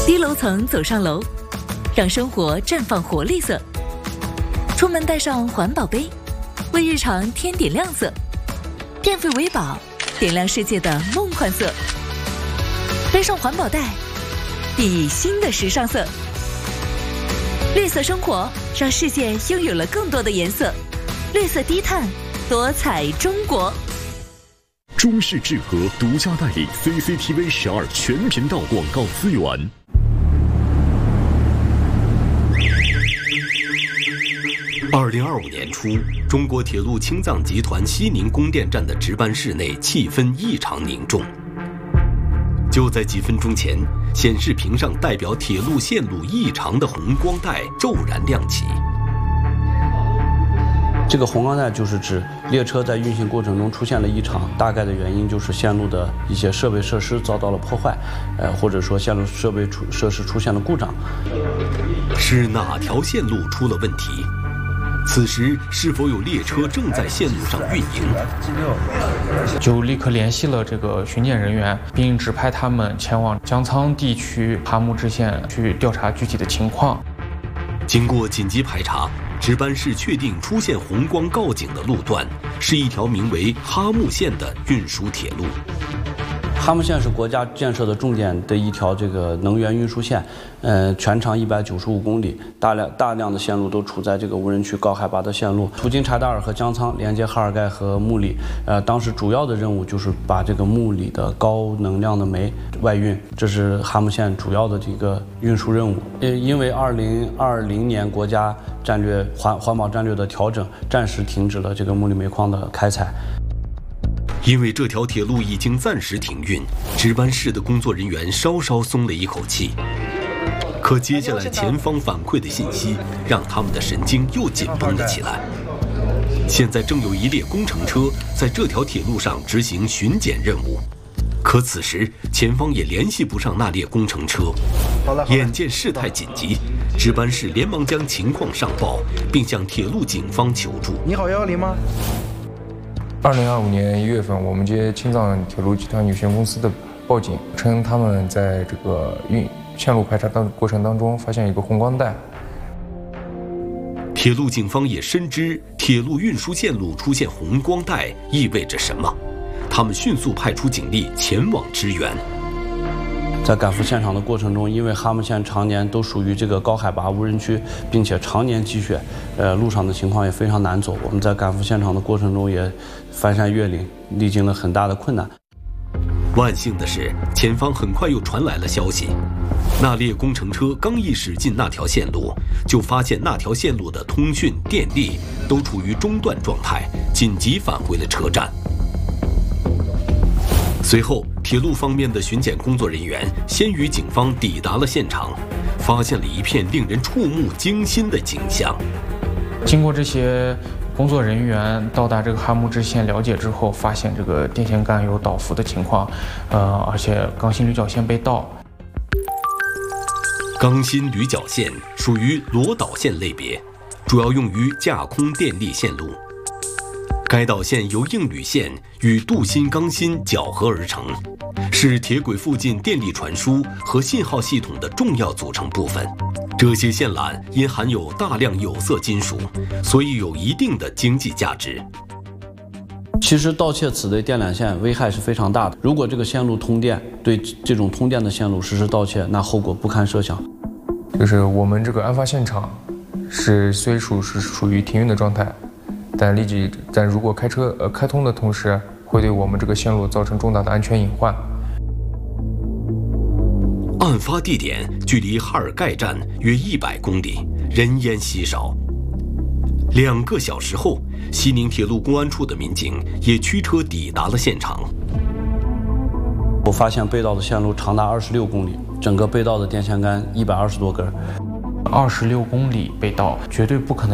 低楼层走上楼，让生活绽放活力色。出门带上环保杯，为日常添点亮色。电费为宝，点亮世界的梦幻色。背上环保袋，熠熠新的时尚色。绿色生活，让世界拥有了更多的颜色。绿色低碳，多彩中国。 中视智和独家代理 CCTV 12全频道广告资源。 2025年初，中国铁路青藏集团西宁供电站的值班室内气氛异常凝重。就在几分钟前，显示屏上代表铁路线路异常的红光带骤然亮起。 这个红光带就是指列车在运行过程中出现了异常，大概的原因就是线路的一些设备设施遭到了破坏，或者说线路设施出现了故障。 是哪条线路出了问题？此时是否有列车正在线路上运营？ 就立刻联系了这个巡检人员，并指派他们前往江苍地区哈木支线去调查具体的情况。 经过紧急排查，值班室确定出现红光告警的路段是一条名为哈木线的运输铁路。 哈木线是国家建设的重点的一条这个能源运输线，全长195公里，大量的线路都处在这个无人区高海拔的线路，途经柴达尔和江苍，连接哈尔盖和木里。当时主要的任务就是把这个木里的高能量的煤外运，这是哈木线主要的这个运输任务。因为2020年国家战略环保战略的调整，暂时停止了这个木里煤矿的开采。 因为这条铁路已经暂时停运，值班室的工作人员稍稍松了一口气。可接下来前方反馈的信息让他们的神经又紧绷了起来。现在正有一列工程车在这条铁路上执行巡检任务，可此时前方也联系不上那列工程车。眼见事态紧急，值班室连忙将情况上报，并向铁路警方求助。 你好，110吗 ？2025年1月份，我们接青藏铁路集团有限公司的报警，称他们在这个线路排查过程当中发现一个红光带。 铁路警方也深知铁路运输线路出现红光带意味着什么，他们迅速派出警力前往支援。 在赶赴现场的过程中，因为哈木线常年都属于这个高海拔无人区，并且常年积雪，路上的情况也非常难走。我们在赶赴现场的过程中也翻山越岭，历经了很大的困难。 万幸的是，前方很快又传来了消息，那列工程车刚一驶进那条线路，就发现那条线路的通讯、电力都处于中断状态，紧急返回了车站。随后，铁路方面的巡检工作人员先于警方抵达了现场，发现了一片令人触目惊心的景象。 经过这些工作人员到达这个哈木支线了解之后，发现这个电线杆有倒伏的情况，而且钢芯铝角线被盗。 钢芯铝角线属于螺导线类别，主要用于架空电力线路。该导线由硬铝线与镀锌钢芯搅合而成，是铁轨附近电力传输和信号系统的重要组成部分。这些线缆因含有大量有色金属，所以有一定的经济价值。 其实盗窃此类电缆线危害是非常大的。如果这个线路通电，对这种通电的线路实施盗窃，那后果不堪设想。 就是我们这个案发现场虽属于停运的状态，但如果开通的同时，会对我们这个线路造成重大的安全隐患。 案发地点距离哈尔盖站约100公里，人烟稀少。2个小时后，西宁铁路公安处的民警也驱车抵达了现场。 我发现被盗的线路长达26公里，整个被盗的电线杆120多根。 26公里被盗，绝对不可能